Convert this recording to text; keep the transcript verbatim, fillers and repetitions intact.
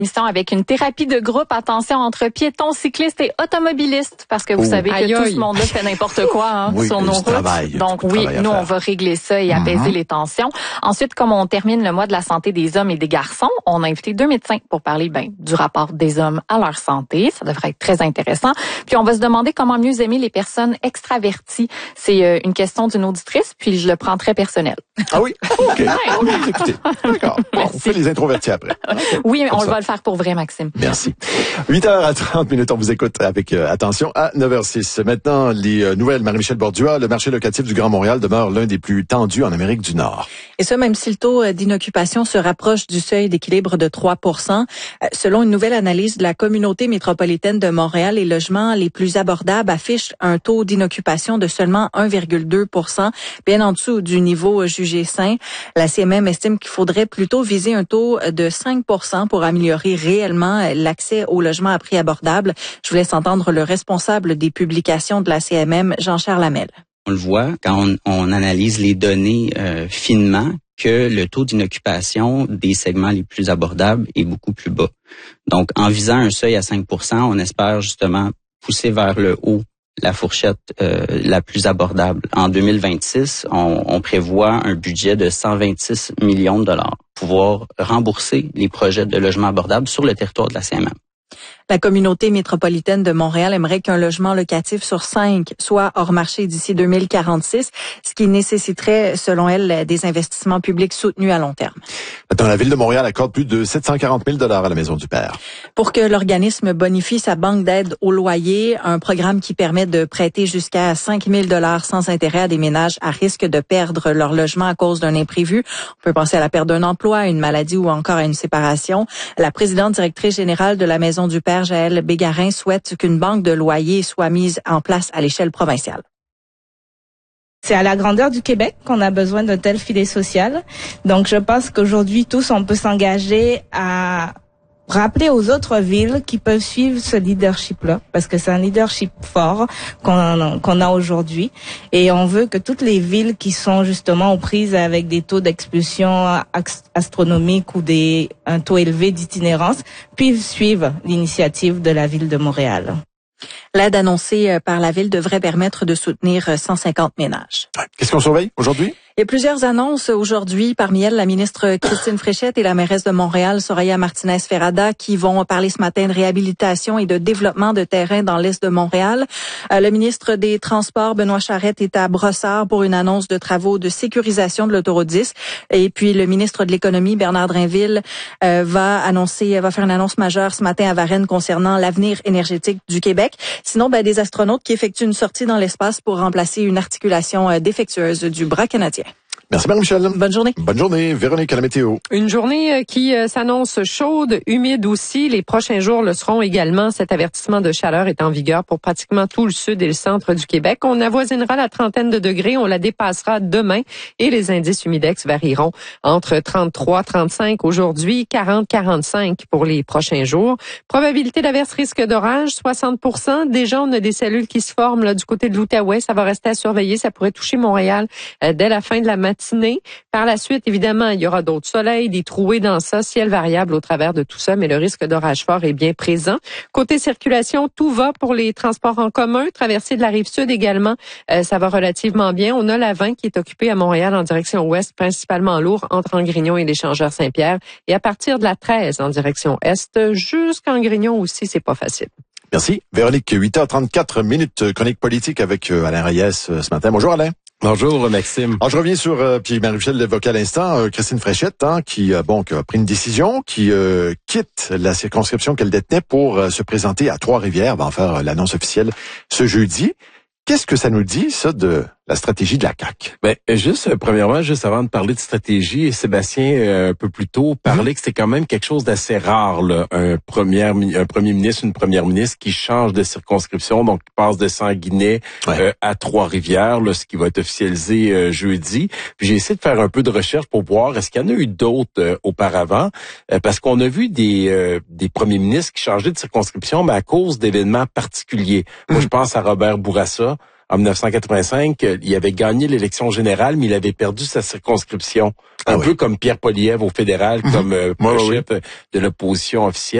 Mission avec une thérapie de groupe, attention, entre piétons, cyclistes et automobilistes, parce que vous oh. savez que aïe, tout aïe. ce monde-là fait n'importe quoi hein, oui, sur nos routes. Travail, Donc oui, nous, on va régler ça et apaiser mm-hmm. les tensions. Ensuite, comme on termine le mois de la santé des hommes et des garçons, on a invité deux médecins pour parler ben, du rapport des hommes à leur santé. Ça devrait être très intéressant. Puis on va se demander comment mieux aimer les personnes extraverties. C'est euh, une question d'une auditrice, puis je le prends très personnel. Ah oui? OK. Ouais, okay. Écoutez, d'accord. Bon, on fait les introvertis après. Oui, mais on ça. va le faire pour vrai, Maxime. Merci. huit heures trente minutes, on vous écoute avec euh, attention à neuf heures six. Maintenant, les euh, nouvelles. Marie-Michel Bordua, le marché locatif du Grand Montréal demeure l'un des plus tendus en Amérique du Nord. Et ça, même si le taux d'inoccupation se rapproche du seuil d'équilibre de trois pour cent. Selon une nouvelle analyse de la communauté métropolitaine de Montréal, les logements les plus abordables affichent un taux d'inoccupation de seulement un virgule deux pour cent, bien en dessous du niveau jugé sain. La C M M estime qu'il faudrait plutôt viser un taux de cinq pour cent pour améliorer réellement l'accès aux logements à prix abordables. Je vous laisse entendre le responsable des publications de la C M M, Jean-Charles Hamel. On le voit quand on, on analyse les données euh, finement que le taux d'inoccupation des segments les plus abordables est beaucoup plus bas. Donc, en visant un seuil à cinq pour cent, on espère justement pousser vers le haut la fourchette euh, la plus abordable. En deux mille vingt-six, on, on prévoit un budget de cent vingt-six millions de dollars pour pouvoir rembourser les projets de logements abordables sur le territoire de la C M M. La communauté métropolitaine de Montréal aimerait qu'un logement locatif sur cinq soit hors marché d'ici deux mille quarante-six, ce qui nécessiterait, selon elle, des investissements publics soutenus à long terme. Maintenant, la Ville de Montréal accorde plus de sept cent quarante mille dollars à la Maison du Père. Pour que l'organisme bonifie sa banque d'aide au loyer, un programme qui permet de prêter jusqu'à cinq mille dollars sans intérêt à des ménages à risque de perdre leur logement à cause d'un imprévu. On peut penser à la perte d'un emploi, à une maladie ou encore à une séparation. La présidente directrice générale de la Maison du Père, Jaëlle Bégarin, souhaite qu'une banque de loyer soit mise en place à l'échelle provinciale. C'est à la grandeur du Québec qu'on a besoin d'un tel filet social. Donc, je pense qu'aujourd'hui, tous, on peut s'engager à rappeler aux autres villes qui peuvent suivre ce leadership-là, parce que c'est un leadership fort qu'on, qu'on a aujourd'hui. Et on veut que toutes les villes qui sont justement aux prises avec des taux d'expulsion astronomiques ou des, un taux élevé d'itinérance puissent suivre l'initiative de la ville de Montréal. L'aide annoncée par la ville devrait permettre de soutenir cent cinquante ménages. Qu'est-ce qu'on surveille aujourd'hui? Il y a plusieurs annonces aujourd'hui. Parmi elles, la ministre Christine Fréchette et la mairesse de Montréal, Soraya Martinez-Ferrada, qui vont parler ce matin de réhabilitation et de développement de terrain dans l'est de Montréal. Euh, le ministre des Transports, Benoît Charette, est à Brossard pour une annonce de travaux de sécurisation de l'autoroute dix. Et puis, le ministre de l'Économie, Bernard Drinville, euh, va annoncer, va faire une annonce majeure ce matin à Varennes concernant l'avenir énergétique du Québec. Sinon, ben, des astronautes qui effectuent une sortie dans l'espace pour remplacer une articulation euh, défectueuse du bras canadien. Merci Marie-Michel. Bonne journée. Bonne journée. Véronique à la météo. Une journée qui s'annonce chaude, humide aussi. Les prochains jours le seront également. Cet avertissement de chaleur est en vigueur pour pratiquement tout le sud et le centre du Québec. On avoisinera la trentaine de degrés. On la dépassera demain et les indices humidex varieront entre trente-trois, trente-cinq aujourd'hui, quarante, quarante-cinq pour les prochains jours. Probabilité d'averse, risque d'orage, soixante pour cent. Déjà, on a des cellules qui se forment là, du côté de l'Outaouais. Ça va rester à surveiller. Ça pourrait toucher Montréal euh, dès la fin de la matinée. Par la suite, évidemment, il y aura d'autres soleils, des trouées dans ça, ciel variable au travers de tout ça, mais le risque d'orage fort est bien présent. Côté circulation, tout va pour les transports en commun. Traversée de la Rive-Sud également, euh, ça va relativement bien. On a la vingt qui est occupée à Montréal en direction ouest, principalement lourd, entre Angrignon et l'échangeur Saint-Pierre. Et à partir de la treize en direction est, jusqu'en Grignon aussi, c'est pas facile. Merci. Véronique, huit heures trente-quatre minutes, chronique politique avec euh, Alain Reyes euh, ce matin. Bonjour Alain. Bonjour Maxime. Alors, je reviens sur, euh, puis Marie-Michel l'évoquait à l'instant, euh, Christine Fréchette, hein, qui, euh, bon, qui a pris une décision, qui euh, quitte la circonscription qu'elle détenait pour euh, se présenter à Trois-Rivières, va en faire euh, l'annonce officielle ce jeudi. Qu'est-ce que ça nous dit, ça, de la stratégie de la C A Q? Ben, juste, euh, premièrement, juste avant de parler de stratégie, Sébastien, euh, un peu plus tôt, parlait mmh. que c'était quand même quelque chose d'assez rare, là, un premier, un premier ministre, une première ministre qui change de circonscription, donc qui passe de Sanguinet ouais. euh, à Trois-Rivières, là, ce qui va être officialisé euh, jeudi. Puis j'ai essayé de faire un peu de recherche pour voir, est-ce qu'il y en a eu d'autres euh, auparavant? Euh, parce qu'on a vu des, euh, des premiers ministres qui changeaient de circonscription, mais à cause d'événements particuliers. Mmh. Moi, je pense à Robert Bourassa, en dix-neuf cent quatre-vingt-cinq, il avait gagné l'élection générale, mais il avait perdu sa circonscription. Un ah peu oui. comme Pierre Poilievre au fédéral, mm-hmm. comme euh, ouais, chef ouais. de l'opposition officielle.